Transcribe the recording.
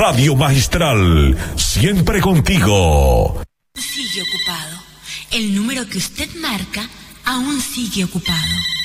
Radio Magistral, siempre contigo. Sigue ocupado. El número que usted marca aún sigue ocupado.